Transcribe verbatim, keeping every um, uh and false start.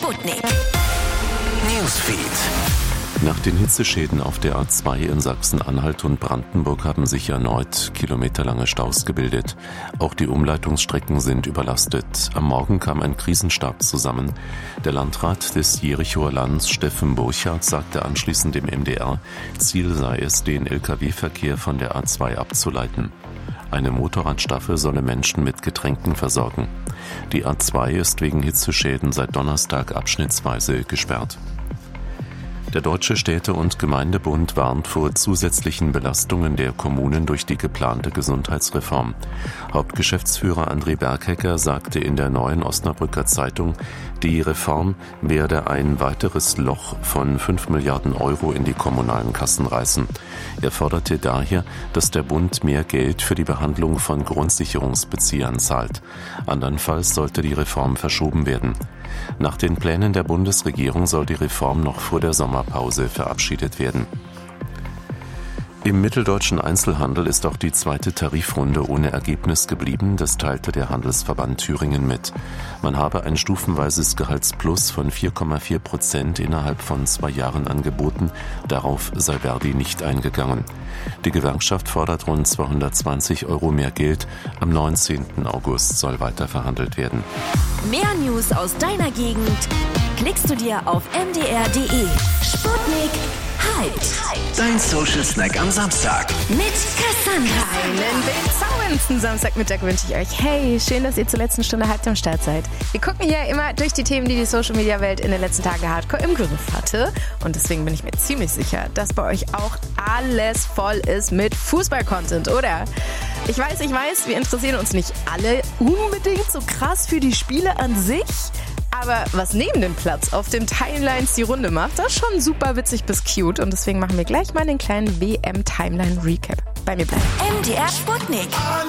Sputnik. Newsfeed. Nach den Hitzeschäden auf der A zwei in Sachsen-Anhalt und Brandenburg haben sich erneut kilometerlange Staus gebildet. Auch die Umleitungsstrecken sind überlastet. Am Morgen kam ein Krisenstab zusammen. Der Landrat des Jerichoer Landes, Steffen Burchardt, sagte anschließend dem M D R, Ziel sei es, den L K W-Verkehr von der A zwei abzuleiten. Eine Motorradstaffel solle Menschen mit Getränken versorgen. Die A zwei ist wegen Hitzeschäden seit Donnerstag abschnittsweise gesperrt. Der Deutsche Städte- und Gemeindebund warnt vor zusätzlichen Belastungen der Kommunen durch die geplante Gesundheitsreform. Hauptgeschäftsführer André Berghecker sagte in der Neuen Osnabrücker Zeitung, die Reform werde ein weiteres Loch von fünf Milliarden Euro in die kommunalen Kassen reißen. Er forderte daher, dass der Bund mehr Geld für die Behandlung von Grundsicherungsbeziehern zahlt. Andernfalls sollte die Reform verschoben werden. Nach den Plänen der Bundesregierung soll die Reform noch vor der Sommerpause verabschiedet werden. Im mitteldeutschen Einzelhandel ist auch die zweite Tarifrunde ohne Ergebnis geblieben, das teilte der Handelsverband Thüringen mit. Man habe ein stufenweises Gehaltsplus von vier Komma vier Prozent innerhalb von zwei Jahren angeboten, darauf sei Verdi nicht eingegangen. Die Gewerkschaft fordert rund zweihundertzwanzig Euro mehr Geld, am neunzehnten August soll weiter verhandelt werden. Mehr News aus deiner Gegend klickst du dir auf m d r punkt d e. Sputnik Hyped. Dein Social Snack am Samstag. Mit Cassandra. Einen bezauberndsten Samstagmittag wünsche ich euch. Hey, schön, dass ihr zur letzten Stunde Hyped am Start seid. Wir gucken hier immer durch die Themen, die die Social-Media-Welt in den letzten Tagen hardcore im Griff hatte. Und deswegen bin ich mir ziemlich sicher, dass bei euch auch alles voll ist mit Fußball-Content, oder? Ich weiß, ich weiß, wir interessieren uns nicht alle unbedingt so krass für die Spiele an sich. Aber was neben dem Platz auf dem Timelines die Runde macht, das ist schon super witzig bis cute. Und deswegen machen wir gleich mal den kleinen W M-Timeline-Recap. Bei mir bleiben. M D R Sputnik.